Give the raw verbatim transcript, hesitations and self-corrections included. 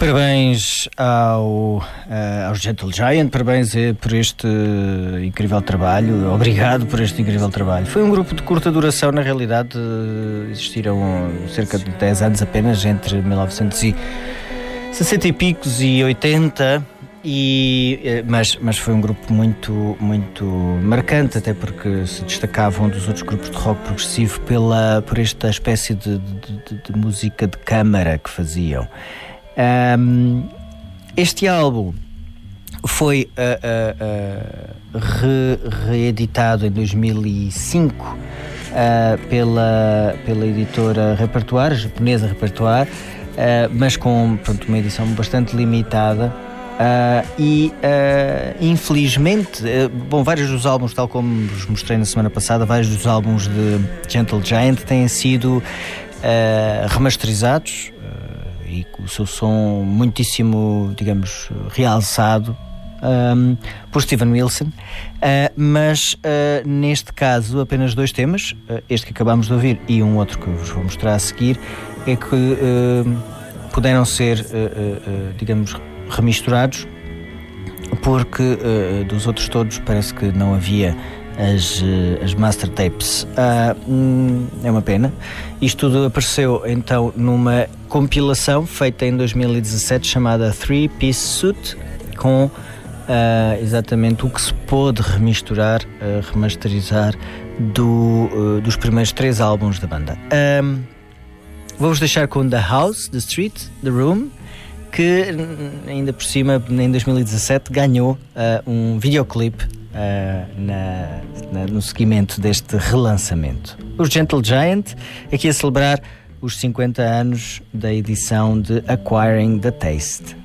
Parabéns ao, uh, aos Gentle Giant, parabéns uh, por este uh, incrível trabalho, obrigado por este incrível trabalho. Foi um grupo de curta duração, na realidade uh, existiram cerca de dez anos apenas, entre mil novecentos e sessenta e picos e oitenta, e, uh, mas, mas foi um grupo muito, muito marcante, até porque se destacavam dos outros grupos de rock progressivo pela, por esta espécie de, de, de, de música de câmara que faziam. Um, este álbum foi uh, uh, uh, re, reeditado em dois mil e cinco uh, pela, pela editora Repertoire, japonesa Repertoire, uh, mas com, pronto, uma edição bastante limitada. Uh, e uh, infelizmente, uh, bom, vários dos álbuns, tal como vos mostrei na semana passada, vários dos álbuns de Gentle Giant têm sido uh, remasterizados e com o seu som muitíssimo, digamos, realçado um, por Steven Wilson, uh, mas uh, neste caso apenas dois temas, uh, este que acabamos de ouvir e um outro que eu vos vou mostrar a seguir, é que uh, puderam ser, uh, uh, digamos, remisturados, porque uh, dos outros todos parece que não havia as, as master tapes. Uh, hum, é uma pena. Isto tudo apareceu então numa compilação feita em dois mil e dezassete chamada Three Piece Suit, com uh, exatamente o que se pôde remisturar, uh, remasterizar do, uh, dos primeiros três álbuns da banda. Um, Vou-vos deixar com The House, The Street, The Room, que ainda por cima em dois mil e dezassete ganhou uh, um videoclipe uh, na, na, no seguimento deste relançamento. Os Gentle Giant, aqui a celebrar os cinquenta anos da edição de Acquiring the Taste.